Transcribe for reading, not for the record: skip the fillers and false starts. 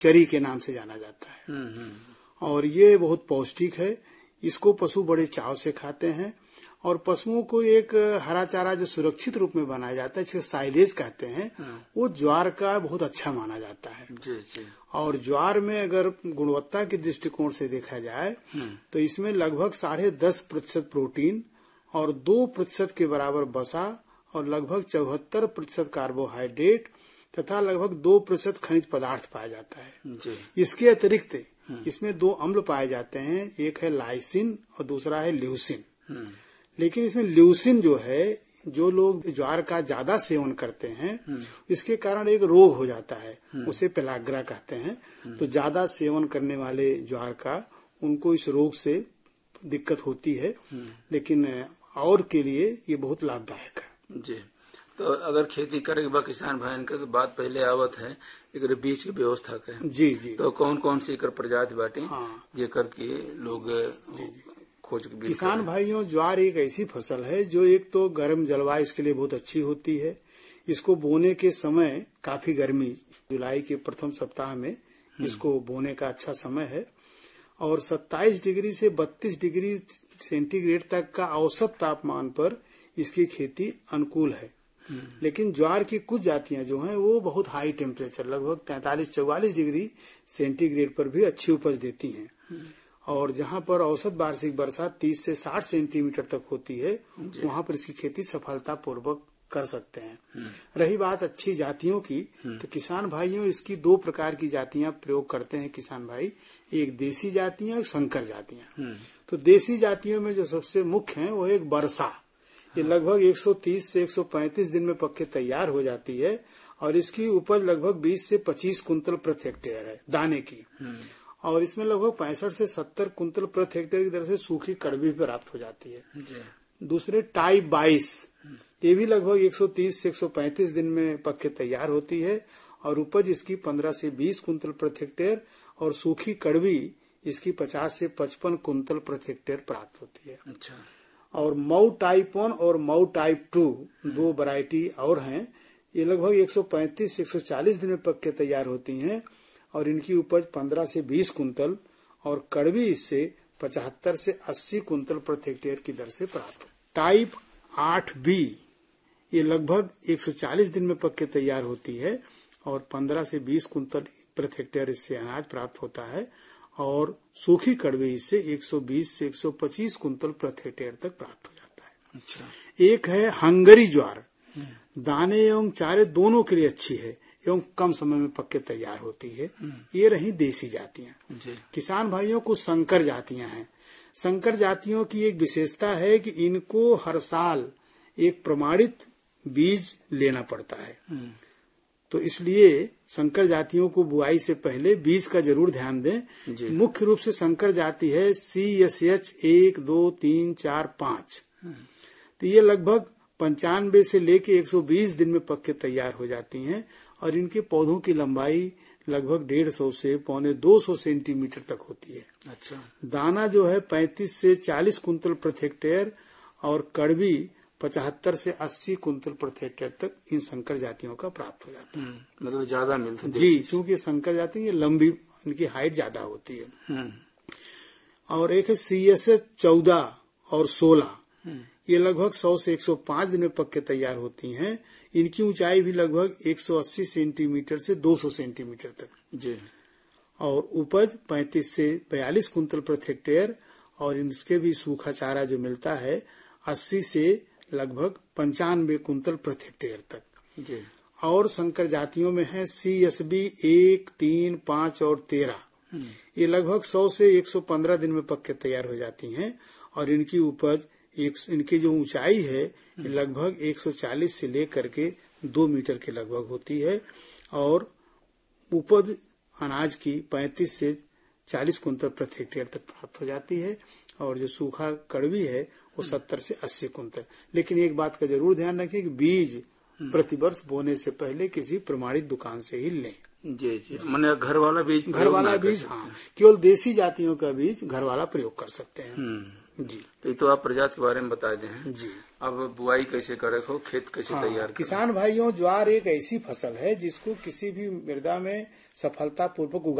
चरी के नाम से जाना जाता है। और ये बहुत पौष्टिक है। इसको पशु बड़े चाव से खाते हैं। और पशुओं को एक हरा चारा जो सुरक्षित रूप में बनाया जाता है, जिसे साइलेज कहते हैं, वो ज्वार का बहुत अच्छा माना जाता है। जी जी। और ज्वार में अगर गुणवत्ता के दृष्टिकोण से देखा जाए तो इसमें लगभग 10.5% प्रोटीन और 2% के बराबर वसा और लगभग 74% कार्बोहाइड्रेट तथा लगभग 2% खनिज पदार्थ पाया जाता है। जी। इसके अतिरिक्त इसमें 2 अम्ल पाए जाते हैं, एक है लाइसिन और दूसरा है ल्यूसिन। लेकिन इसमें ल्यूसिन जो है, जो लोग ज्वार का ज्यादा सेवन करते हैं इसके कारण एक रोग हो जाता है, उसे पेलाग्रा कहते हैं। तो ज्यादा सेवन करने वाले ज्वार का उनको इस रोग से दिक्कत होती है, लेकिन और के लिए ये बहुत लाभदायक है। जी। तो अगर खेती करे के किसान भाई का तो बात पहले आवत है एक बीज की व्यवस्था के। जी जी। तो कौन कौन सी एकर प्रजाति बाटे जेकर के लोग खोज के किसान भाइयों, ज्वार एक ऐसी फसल है जो एक तो गर्म जलवायु इसके लिए बहुत अच्छी होती है। इसको बोने के समय काफी गर्मी, जुलाई के प्रथम सप्ताह में इसको बोने का अच्छा समय है। और 27 डिग्री से 32 डिग्री सेंटीग्रेड तक का औसत तापमान पर इसकी खेती अनुकूल है। लेकिन ज्वार की कुछ जातियां जो हैं वो बहुत हाई टेम्परेचर, लगभग 43-44 डिग्री सेंटीग्रेड पर भी अच्छी उपज देती हैं। और जहां पर औसत वार्षिक वर्षा 30 से 60 सेंटीमीटर तक होती है, वहां पर इसकी खेती सफलता पूर्वक कर सकते हैं। रही बात अच्छी जातियों की, तो किसान भाइयों इसकी 2 प्रकार की जातियां प्रयोग करते हैं किसान भाई, एक देसी जातियां और संकर जातियां। तो देसी जातियों में जो सबसे मुख्य है वो एक बरसा। ये लगभग 130 से 135 दिन में पक के तैयार हो जाती है और इसकी उपज लगभग 20 से 25 कुंतल प्रति हेक्टेयर है दाने की। और इसमें लगभग 65 से 70 कुंतल प्रति हेक्टेयर की दर से सूखी कड़वी प्राप्त हो जाती है। दूसरे टाइप 22, ये भी लगभग 130 से 135 दिन में पक के तैयार होती है और उपज इसकी 15 से 20 कुंतल प्रति हेक्टेयर और सूखी कड़वी इसकी 50 से 55 कुंतल प्रति हेक्टेयर प्राप्त होती है। अच्छा। और मऊ टाइप 1 और मऊ टाइप 2 2 वैरायटी और हैं। ये लगभग 135 से 140 दिन में पक के तैयार होती हैं और इनकी उपज 15 से 20 कुंतल और कड़वी इससे 75 से 80 कुंतल प्रति हेक्टेयर की दर से प्राप्त। टाइप 8B ये लगभग 140 दिन में पक के तैयार होती है और 15 से 20 कुंतल प्रति हेक्टेयर इससे अनाज प्राप्त होता है और सूखी कड़वी इससे 120 से 125 कुंतल प्रति हेक्टेयर तक प्राप्त हो जाता है। अच्छा। एक है हंगरी ज्वार, दाने एवं चारे दोनों के लिए अच्छी है एवं कम समय में पक के तैयार होती है। ये रही देसी जातियां। किसान भाइयों को संकर जातियां हैं। संकर जातियों की एक विशेषता है कि इनको हर साल एक प्रमाणित बीज लेना पड़ता है। तो इसलिए संकर जातियों को बुआई से पहले बीज का जरूर ध्यान दें। मुख्य रूप से संकर जाति है CSH 1, 2, 3, 4, 5। तो ये लगभग 95 से लेके 120 दिन में पक के तैयार हो जाती हैं और इनके पौधों की लंबाई लगभग 150 से 125 सेंटीमीटर तक होती है। अच्छा। दाना जो है 35 से 40 कुंतल प्रति हेक्टेयर और कड़वी 75 से 80 कुंतल प्रति हेक्टेयर तक इन संकर जातियों का प्राप्त हो जाता है। मतलब ज्यादा मिलता है। जी, क्योंकि संकर जाति ये लंबी, इनकी हाइट ज्यादा होती है। और एक है CSH 14 और 16, ये लगभग 100 से 105 दिन में पक के तैयार होती हैं। इनकी ऊंचाई भी लगभग 180 सेंटीमीटर से 200 सेंटीमीटर तक जी। और उपज 35 से 42 कुंतल प्रति हेक्टेयर और इनके भी सूखा चारा जो मिलता है 80 से लगभग 95 कुंतल प्रति हेक्टेयर तक जी। और संकर जातियों में है CSB 1, 3, 5 और 13। ये लगभग 100 से 115 दिन में पक के तैयार हो जाती हैं और इनकी उपज इनकी जो ऊंचाई है लगभग 140 से लेकर के 2 मीटर के लगभग होती है और उपज अनाज की 35 से 40 कुंतल प्रति हेक्टेयर तक प्राप्त हो जाती है और जो सूखा कड़वी है वो 70 से 80 कुंतल। लेकिन एक बात का जरूर ध्यान रखें कि बीज प्रतिवर्ष बोने से पहले किसी प्रमाणित दुकान से ही लें। जी जी। मैंने घर वाला बीज हाँ, केवल देसी जातियों का बीज घर वाला प्रयोग कर सकते हैं। जी। तो आप प्रजाति के बारे में बता दें। जी। अब बुआई कैसे करे हो, खेत कैसे तैयार? किसान भाइयों, ज्वार एक ऐसी फसल है जिसको किसी भी मृदा में सफलतापूर्वक